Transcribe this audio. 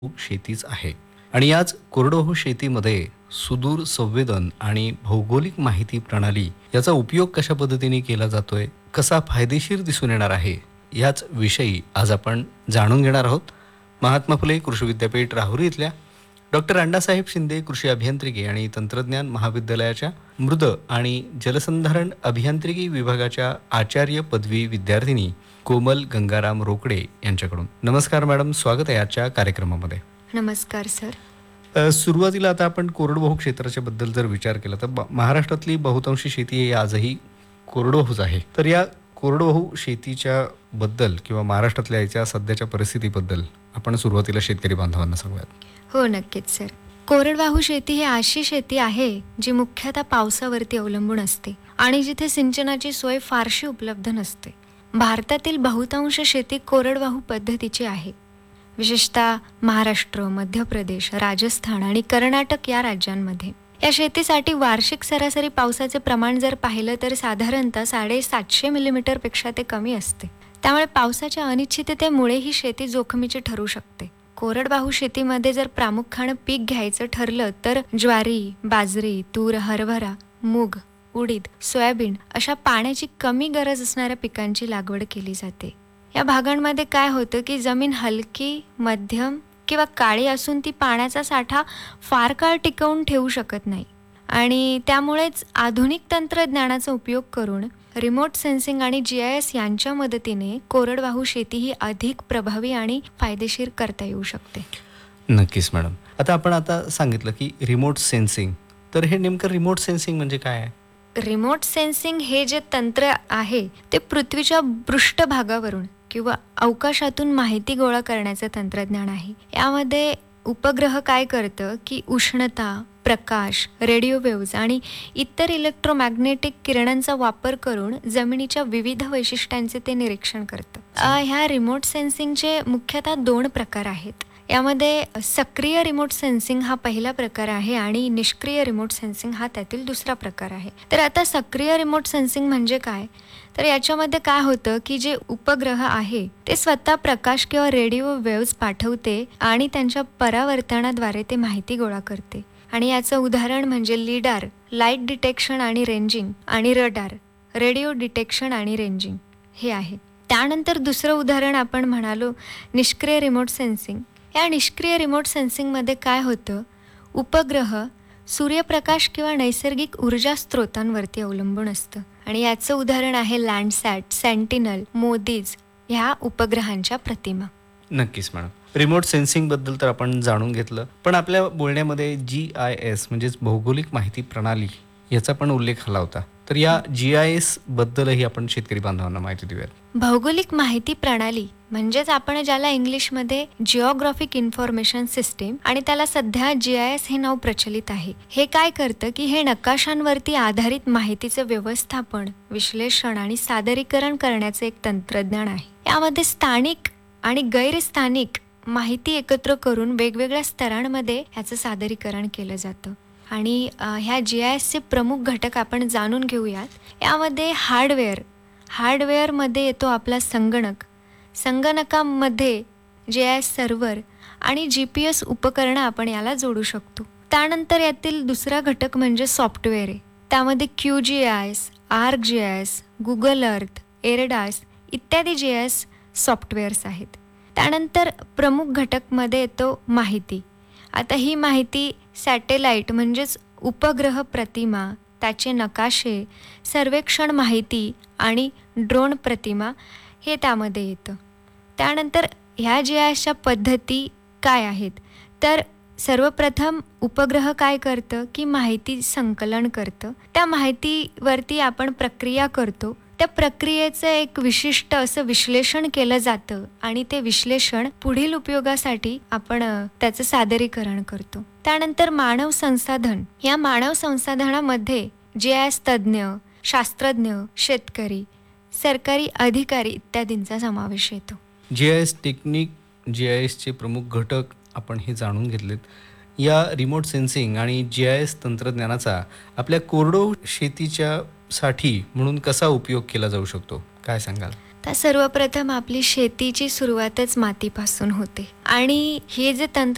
शेतीच आहे आणि याच कोरडवाहू शेतीमध्ये सुदूर संवेदन आणि भौगोलिक माहिती प्रणाली याचा उपयोग कशा पद्धतीने केला जातोय, कसा फायदेशीर दिसून येणार आहे, याच विषयी आज आपण जाणून घेणार आहोत. महात्मा फुले कृषी विद्यापीठ राहुरी इथल्या डॉक्टर अण्णासाहेब शिंदे कृषी अभियांत्रिकी आणि तंत्रज्ञान महाविद्यालयाच्या मृद आणि जलसंधारण अभियांत्रिकी विभागाच्या आचार्य पदवी विद्यार्थिनी कोमल गंगाराम रोकडे यांच्याकडून. नमस्कार मॅडम, स्वागत आहे आजच्या कार्यक्रमामध्ये. नमस्कार सर. सुरुवातीला आता आपण कोरडवाहू क्षेत्राच्या बद्दल जर विचार केला तर महाराष्ट्रातली बहुतांशी शेती ही आजही कोरडवाहूच आहे. तर या कोरडवाहू शेतीच्या बद्दल किंवा महाराष्ट्रातल्या याच्या सध्याच्या परिस्थितीबद्दल आपण सुरुवातीला शेतकरी बांधवांना सांगूयात. हो, नक्कीच सर. कोरडवाहू शेती ही अशी शेती आहे जी मुख्यतः पावसावरती अवलंबून असते आणि जिथे सिंचनाची सोय फारशी उपलब्ध नसते. भारतातील बहुतांश शेती कोरडवाहू पद्धतीची आहे. विशेषतः महाराष्ट्र, मध्य प्रदेश, राजस्थान आणि कर्नाटक या राज्यांमध्ये या शेतीसाठी वार्षिक सरासरी पावसाचे प्रमाण जर पाहिलं तर साधारणतः 750 मिलीमीटर पेक्षा ते कमी असते. त्यामुळे पावसाच्या अनिश्चिततेमुळे ही शेती जोखमीची ठरू शकते. कोरडवाहू शेतीमध्ये जर प्रामुख्याने पीक घ्यायचं ठरलं तर ज्वारी, बाजरी, तूर, हरभरा, मूग, उडीद, सोयाबीन अशा पाण्याची कमी गरज असणाऱ्या पिकांची लागवड केली जाते. या भागांमध्ये काय होतं की जमीन हलकी, मध्यम किंवा काळी असून ती पाण्याचा साठा फार काळ टिकवून ठेवू शकत नाही आणि त्यामुळेच आधुनिक तंत्रज्ञानाचा उपयोग करून रिमोट सेन्सिंग आणि GIS यांच्या मदतीने कोरडवाहू शेती ही अधिक प्रभावी आणि फायदेशीर करता येऊ शकते. नक्कीच मॅडम. आता सांगितलं की रिमोट सेन्सिंग, तर हे नेमकं रिमोट सेन्सिंग म्हणजे काय आहे? रिमोट सेन्सिंग हे जे तंत्र आहे ते पृथ्वीच्या पृष्ठभागावरून किंवा अवकाशातून माहिती गोळा करण्याचं तंत्रज्ञान आहे. यामध्ये उपग्रह काय करतं की उष्णता, प्रकाश, रेडिओ वेव्हज आणि इतर इलेक्ट्रोमॅग्नेटिक किरणांचा वापर करून जमिनीच्या विविध वैशिष्ट्यांचे ते निरीक्षण करतं. ह्या रिमोट सेन्सिंगचे मुख्यतः 2 प्रकार आहेत. यामध्ये सक्रिय रिमोट सेन्सिंग हा पहिला प्रकार आहे आणि निष्क्रिय रिमोट सेन्सिंग हा त्यातील दुसरा प्रकार आहे. तर आता सक्रिय रिमोट सेन्सिंग म्हणजे काय, तर याच्यामध्ये काय होतं की जे उपग्रह आहे ते स्वतः प्रकाश किंवा रेडिओ वेव्हज पाठवते आणि त्यांच्या परावर्तनाद्वारे ते माहिती गोळा करते. आणि याचं उदाहरण म्हणजे लिडार, लाईट डिटेक्शन आणि रेंजिंग, आणि रडार, रेडिओ डिटेक्शन आणि रेंजिंग हे आहे. त्यानंतर दुसरं उदाहरण आपण म्हणालो निष्क्रिय रिमोट सेन्सिंग. या निष्क्रिय रिमोट सेन्सिंगमध्ये काय होतं, उपग्रह सूर्यप्रकाश किंवा नैसर्गिक ऊर्जा स्रोतांवरती अवलंबून असतं आणि याचं उदाहरण आहे लँडसॅट, सेंटिनल, मोदीज ह्या उपग्रहांच्या प्रतिमा. नक्कीच मॅडम. रिमोट सेन्सिंग बद्दल तर आपण जाणून घेतलं, पण आपल्या बोलण्यामध्ये GIS म्हणजेच भौगोलिक माहिती प्रणाली याचा पण उल्लेख आला होता. तर या GIS बद्दलही आपण शेतकरी बांधवांना माहिती देऊयात. भौगोलिक माहिती प्रणाली म्हणजेच आपण ज्याला इंग्लिशमध्ये जिओग्राफिक इन्फॉर्मेशन सिस्टीम आणि त्याला सध्या GIS हे नाव प्रचलित आहे. हे काय करतं की हे नकाशांवरती आधारित माहितीचं व्यवस्थापन, विश्लेषण आणि सादरीकरण करण्याचे एक तंत्रज्ञान आहे. यामध्ये स्थानिक आणि गैरस्थानिक माहिती एकत्र करून वेगवेगळ्या स्तरांमध्ये ह्याचं सादरीकरण केलं जातं. आणि ह्या GISचे प्रमुख घटक आपण जाणून घेऊयात. यामध्ये हार्डवेअरमध्ये येतो आपला संगणक, संगणकामध्ये GIS सर्व्हर आणि GPS उपकरणं आपण याला जोडू शकतो. त्यानंतर यातील दुसरा घटक म्हणजे सॉफ्टवेअर आहे. त्यामध्ये QGIS, ArcGIS, गुगल अर्थ, एरडास इत्यादी GIS सॉफ्टवेअर्स आहेत. त्यानंतर प्रमुख घटकमध्ये येतो माहिती. आता ही माहिती सॅटेलाईट म्हणजेच उपग्रह प्रतिमा, त्याचे नकाशे, सर्वेक्षण माहिती आणि ड्रोन प्रतिमा हे त्यामध्ये येतं. त्यानंतर ह्या GISच्या पद्धती काय आहेत, तर सर्वप्रथम उपग्रह काय करतं की माहिती संकलन करतं. त्या माहितीवरती आपण प्रक्रिया करतो. त्या प्रक्रियेचं एक विशिष्ट असं विश्लेषण केलं जातं आणि ते विश्लेषण पुढील उपयोगासाठी आपण त्याचं सादरीकरण करतो. त्यानंतर मानव संसाधन. या मानव संसाधनामध्ये GIS तज्ज्ञ, शास्त्रज्ञ, शेतकरी, सरकारी अधिकारी इत्यादींचा समावेश येतो. GIS टेक्निक, GISचे प्रमुख घटक आपण हे जाणून घेतलेत. या रिमोट सेन्सिंग आणि GIS तंत्रज्ञानाचा आपल्या कोरडवाहू शेतीच्या साठी म्हणून कसा उपयोग केला जाऊ शकतो, काय सांगाल? तर सर्वप्रथम आपली शेतीची सुरुवातच मातीपासून होते आणि हे जे तंत्र